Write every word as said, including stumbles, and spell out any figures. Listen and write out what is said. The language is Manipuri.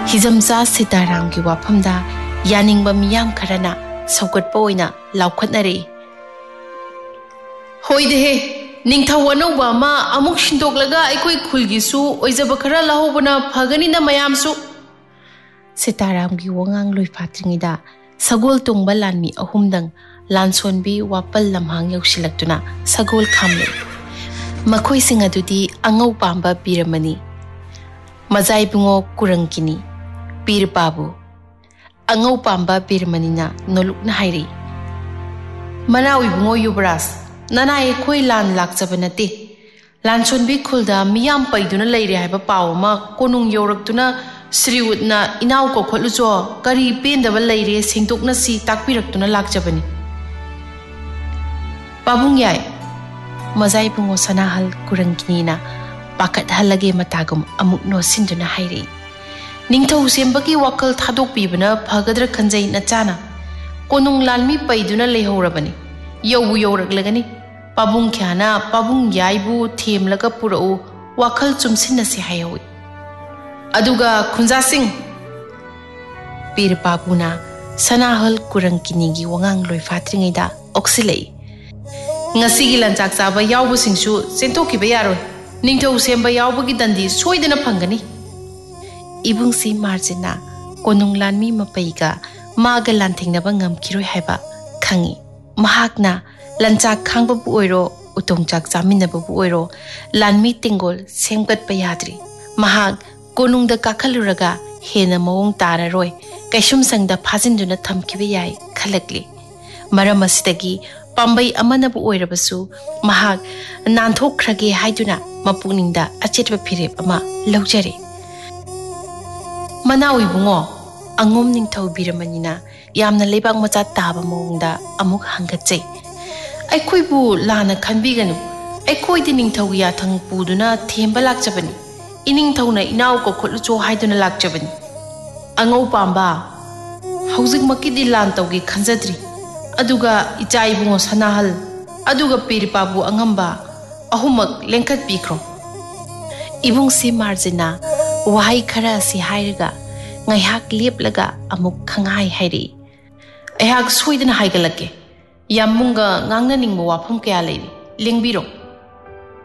Hizamza Sitaram ki wafamda yaning ba miyam kharana saukat pa oina laukhatnari. Hoide he ningthaw anauba ma amuk shindoglaga aikoi khulgisu oizaba khara lahobana phagani na mayamsu. Sitaram ki wangang loifatringida sagol tungba lanmi ahumdang lansonbi wapal lamhang yausilaktuna sagol khamle. Makhoi sing adudi angau pamba piramani. Mazai bungo kurangkini. Pir babu angau pamba pirmanina nolukna hairi manawi bungo yubras nana e khoi lan lakchabanate lanchonbi khulda miyam paiduna leire haiba pawma konung yoraktuna sriwutna inaw ko kholujo kari pendaba leire singtokna si takpiraktuna lakchabani babung yai mazai bungo sanahal kurangkinina pakat halage matagum amuk no sinduna hairi Ningthaw sembagi wakal thadok pibana phagadra khanjai na chana konung lanmi paiduna lehorabani yobu yoraglagani pabung khyana pabung yaibu themlaga purau wakal chumsinna se hayawi aduga khunja sing pir babuna sanahal kurangkini gi wangang loi fatringaida oxilei ngasi gi lanchak chaba yawbu singsu sentoki ba yaroi ningthaw semba yawbagi dandi soidana phangani Ibung si marjina konung lanmi mapaiga maga lantingnaba ngamkiroi haiba khangi mahakna lanchak khangba bu oiro utongchak chaminaba bu oiro lanmi tingol semgat pa yadri mahak konungda kakhaluraga hena mawong tararoi kaisum sangda phajinduna thamkiba yai khalakli maram asidagi pambai amana bu oirabasu mahak nanthokhrage haiduna mapukningda achetba phirep ama laujare Manawi bungo angom ningthaw biramanina yamna lebak macha taba mawngda amuk hangatchei aikhoi bu lana khanbiganu aikhoi di ningthaw ya thang puduna themba lakchabani iningthawna inaw ko khotlu cho haiduna lakchabani angau pamba hauzik makki di lan tawgi khanjadri aduga ichai bungo sanahal aduga piripa bu angamba ahumak lengkhat bikro ibung si marjina Wahai khara si hairaga ngaihak leplaga amuk khangai hairi ehak soidana haigalake yamunga ngangna ningbo wafam kya leiri lengbiro